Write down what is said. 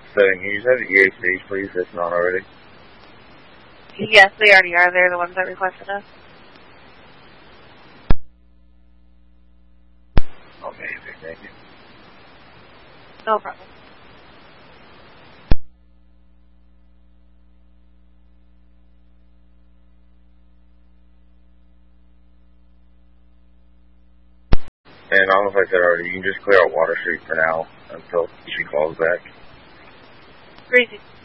Can you just have the EACs, please, if not already? Yes, they already are. They're the ones that requested us. Amazing, thank you. No problem. And I don't know if I said already, you can just clear out Water Street for now until she calls back. Crazy.